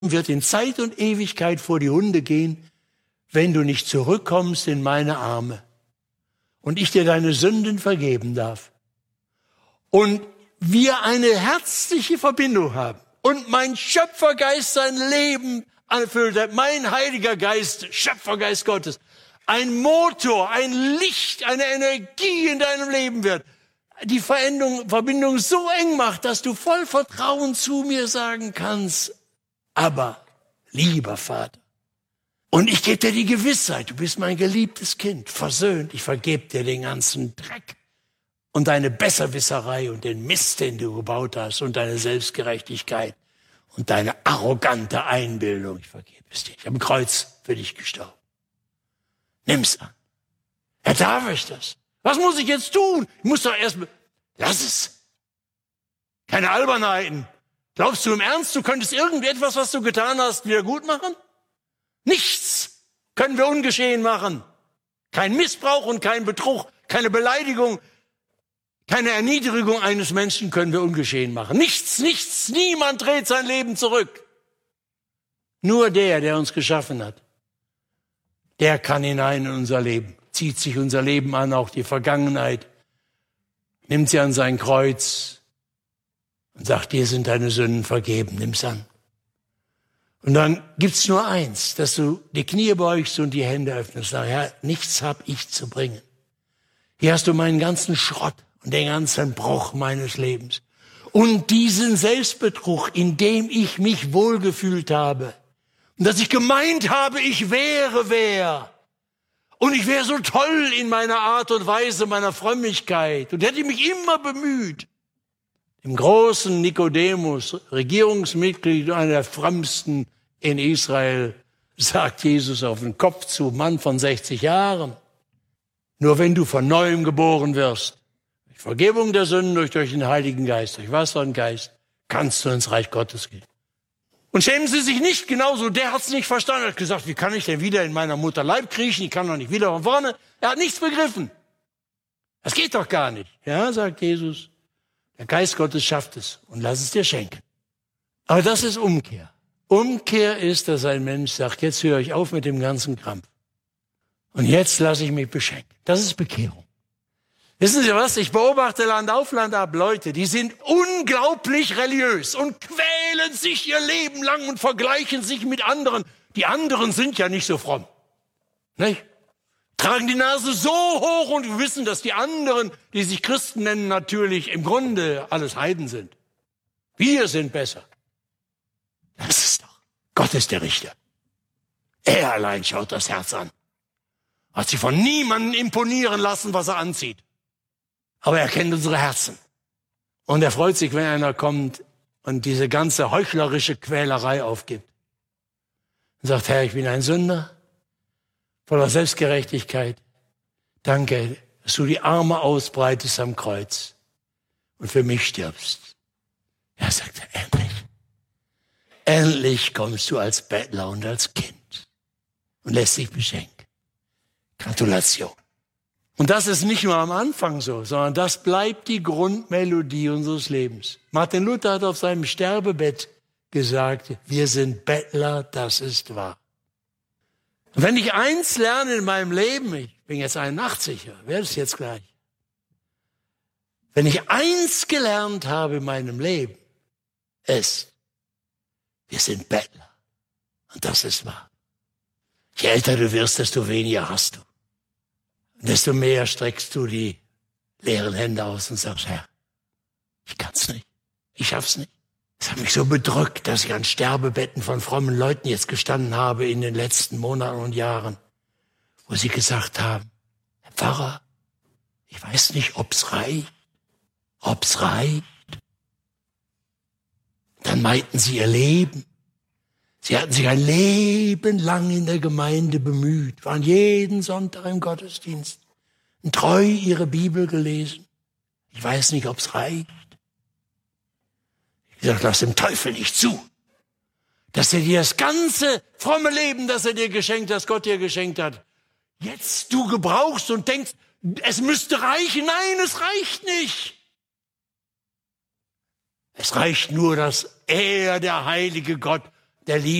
wird in Zeit und Ewigkeit vor die Hunde gehen, wenn du nicht zurückkommst in meine Arme und ich dir deine Sünden vergeben darf. Und wir eine herzliche Verbindung haben und mein Schöpfergeist sein Leben erfüllt hat, mein Heiliger Geist, Schöpfergeist Gottes, ein Motor, ein Licht, eine Energie in deinem Leben wird, die Verbindung so eng macht, dass du voll Vertrauen zu mir sagen kannst, aber lieber Vater, und ich gebe dir die Gewissheit, du bist mein geliebtes Kind, versöhnt, ich vergebe dir den ganzen Dreck und deine Besserwisserei und den Mist, den du gebaut hast und deine Selbstgerechtigkeit und deine arrogante Einbildung. Ich vergebe es dir. Ich habe am Kreuz für dich gestorben. Nimm's an. Ja, darf ich das? Was muss ich jetzt tun? Ich muss doch erst... Lass es. Keine Albernheiten. Glaubst du im Ernst, du könntest irgendetwas, was du getan hast, wieder gut machen? Nichts können wir ungeschehen machen. Kein Missbrauch und kein Betrug, keine Beleidigung, keine Erniedrigung eines Menschen können wir ungeschehen machen. Nichts, niemand dreht sein Leben zurück. Nur der uns geschaffen hat, der kann hinein in unser Leben, zieht sich unser Leben an, auch die Vergangenheit, nimmt sie an sein Kreuz und sagt, dir sind deine Sünden vergeben, nimm's an. Und dann gibt's nur eins, dass du die Knie beugst und die Hände öffnest. Sag, Herr, nichts hab ich zu bringen. Hier hast du meinen ganzen Schrott und den ganzen Bruch meines Lebens. Und diesen Selbstbetrug, in dem ich mich wohlgefühlt habe. Und dass ich gemeint habe, ich wäre wer. Und ich wäre so toll in meiner Art und Weise, meiner Frömmigkeit. Und hätte mich immer bemüht. Dem großen Nikodemus, Regierungsmitglied, einer der frömmsten in Israel, sagt Jesus auf den Kopf zu, Mann von 60 Jahren. Nur wenn du von Neuem geboren wirst, durch Vergebung der Sünden, durch den Heiligen Geist, durch Wasser und Geist, kannst du ins Reich Gottes gehen. Und schämen Sie sich nicht genauso, der hat's nicht verstanden, er hat gesagt, wie kann ich denn wieder in meiner Mutter Leib kriechen, ich kann doch nicht wieder von vorne. Er hat nichts begriffen. Das geht doch gar nicht. Ja, sagt Jesus. Der Geist Gottes schafft es und lass es dir schenken. Aber das ist Umkehr. Umkehr ist, dass ein Mensch sagt, jetzt höre ich auf mit dem ganzen Krampf. Und jetzt lasse ich mich beschenken. Das ist Bekehrung. Wissen Sie was? Ich beobachte Land auf, Land ab Leute, die sind unglaublich religiös und quälen sich ihr Leben lang und vergleichen sich mit anderen. Die anderen sind ja nicht so fromm. Nicht? Tragen die Nase so hoch und wissen, dass die anderen, die sich Christen nennen, natürlich im Grunde alles Heiden sind. Wir sind besser. Das ist doch. Gott ist der Richter. Er allein schaut das Herz an. Hat sich von niemandem imponieren lassen, was er anzieht. Aber er kennt unsere Herzen. Und er freut sich, wenn einer kommt und diese ganze heuchlerische Quälerei aufgibt. Und sagt, Herr, ich bin ein Sünder. Voller Selbstgerechtigkeit. Danke, dass du die Arme ausbreitest am Kreuz und für mich stirbst. Er sagt, endlich. Endlich kommst du als Bettler und als Kind und lässt dich beschenken. Gratulation. Und das ist nicht nur am Anfang so, sondern das bleibt die Grundmelodie unseres Lebens. Martin Luther hat auf seinem Sterbebett gesagt, wir sind Bettler, das ist wahr. Und wenn ich eins lerne in meinem Leben, ich bin jetzt 81, werde es jetzt gleich. Wenn ich eins gelernt habe in meinem Leben, ist, wir sind Bettler. Und das ist wahr. Je älter du wirst, desto weniger hast du. Und desto mehr streckst du die leeren Hände aus und sagst, Herr, ich kann's nicht. Ich schaff's nicht. Es hat mich so bedrückt, dass ich an Sterbebetten von frommen Leuten jetzt gestanden habe in den letzten Monaten und Jahren, wo sie gesagt haben, Herr Pfarrer, ich weiß nicht, ob's reicht. Dann meinten sie ihr Leben. Sie hatten sich ein Leben lang in der Gemeinde bemüht, waren jeden Sonntag im Gottesdienst und treu ihre Bibel gelesen. Ich weiß nicht, ob's reicht. Ich sage, lass dem Teufel nicht zu, dass er dir das ganze fromme Leben, das er dir geschenkt hat, Gott dir geschenkt hat, jetzt du gebrauchst und denkst, es müsste reichen. Nein, es reicht nicht. Es reicht nur, dass er, der heilige Gott, der